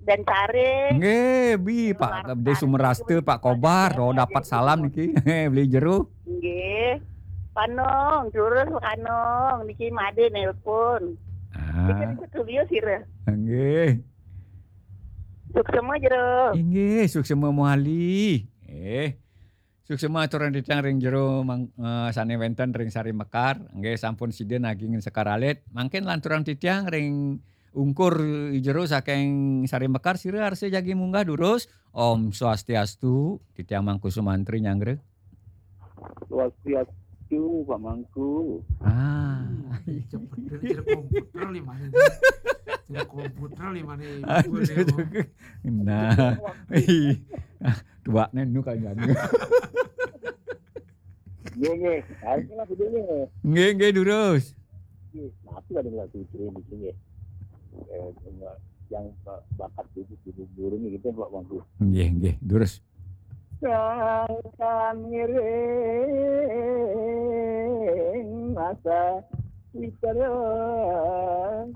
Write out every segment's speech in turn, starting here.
dan Care. Nggih, bi Pak Abdi Sumeraste Pak Kobar, ro dapat salam niki. Beli jeruk. Nggih. Panong, terus kanong niki made nelpon. Ah, Iki studio sira. nggih. Suksema jero. Nggih, suksema muali. Suksema aturan ditang ring jero sane wenten ring Sari Mekar. Nggih sampun sida nagingin sekaralet. Mangken lanturan titiang ring ungkur jero saking Sari Mekar sira arse jagi munggah durus. Om Swastiastu, titiang Mangku Sumantri nyangre. Swastiastu Pak Mangku. Cepet dari komputer limane. Tidak komputer limane. Nah, dua nenu kalian. Nggih, harusnya begini. Nggih durus. Maaf ada nggak tujuh di sini. Yang bakat itu burung gitu Pak Mangku. Nggih durus. Sang miring masa witeran.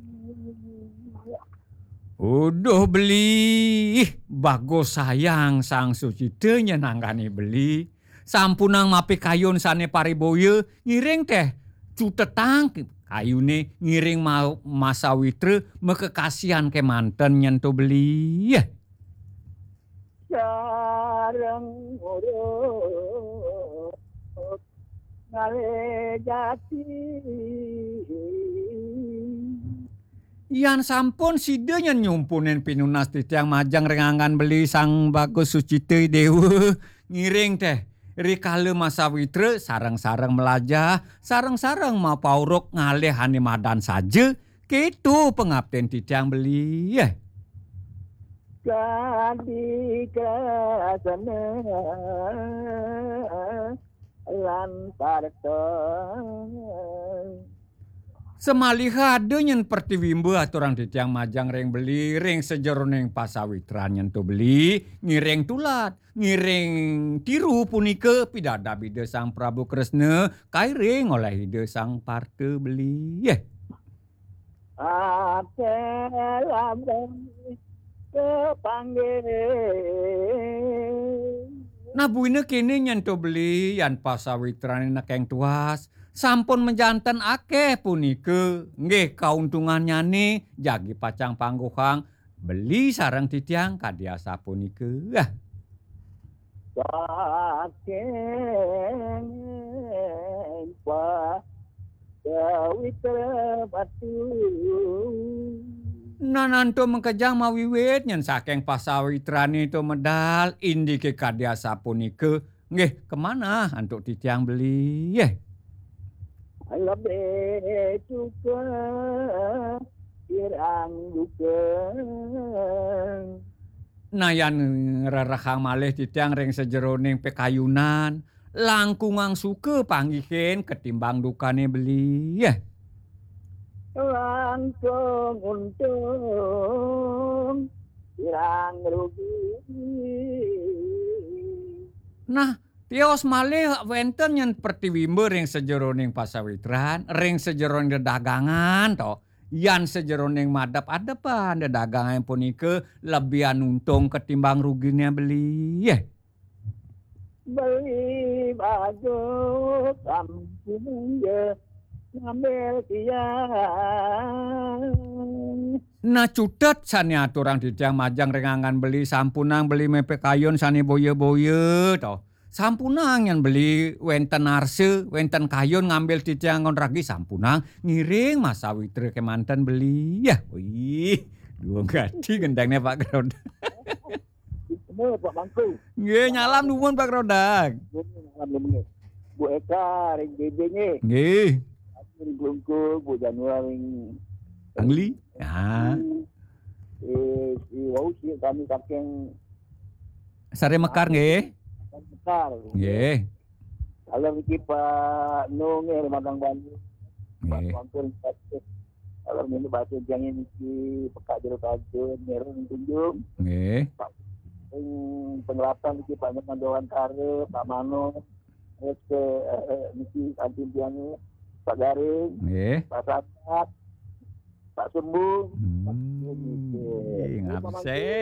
Udah beli, bagus sayang sang sucite nyenanggani beli. Sampunang mapi kayun sane pariboye ngiring teh cutetang kayune ngiring mau masa witre mekekasian ke manten nyentuh beli. Sareng urut ngalejati. Yan sampun sidenya nyumpunin pinunas titiang majang rengangan beli sang bagus sucite dewa ngiring teh. Rikale masa witre sarang-sarang melajah, sarang-sarang mau pauruk ngalih hane madan saja, gitu pengabten titiang beli. Kadi kasana lan parton. Semalihade nyen pertiwimbe aturan titiang majang ring beli, ring sejeroning pasawitran nyentuh beli, ngiring tulat, ngiring tiru punike pidada bide sang Prabu Kresna, kairing oleh ide sang parte beli. Ate lambang kepanggil. Nah buine kini nyentuh beli yan pasawitran nekeng tuas. Sampun menjanten akeh punike. Nggih kauntungannya nih jagi pacang panggohang beli sarang titiang kadiasa punike. Saking pa witra batu. Nananto mengkejang mawiwit nyen saking pasawitran itu medal indike kadiasa punike. Nggih kemana antuk titiang beli? Lebih suka irang duka. Nayan rerahang malih titiang ring sejeroning pekayunan. Langkungang suke panggihin ketimbang dukane beli. Langsung untung irang rugi. Nah, tios malih wenten yen pertiwimbe ring sejeroning pasawitran, ring sejeroning dedagangan to. Yan sejeroning madap-adapan dedagangan punike lebihan untung ketimbang ruginya beli. Beli baju kampung je ngambil tiang. Nah cutet sani aturan titiang majang rengangan beli sampunang beli mepek kayon sani boye-boye to. Sampunang yang beli wenten arse, wenten kayon ngambil titiang kontragi sampunang ngiring masa witre ke mantan beli. Wih, dua gati gendangnya Pak Gerodak. Ini Pak Mangku. Nggih, nyalam nuwun Pak Gerodak. Bu Eka ring BB-nya. Nggih. Ring Bungku, Bu Januar ring Angli. Ya. Wau sih kami kakek Sare Mekar nggih. besar. Nggih. Kalau iki Pak Nung Madang Bandung. Pak Nggih. Mampir kalau ini bahasa jangan iki pekak jero kajun ngerung tunjung. Nggih. Penggelapan iki Pak Mandowan Kare, Pak Mano, terus ke niki kantin diane Pak Garing, Nggih. Pak Satat, Pak Sembung. Ngabse.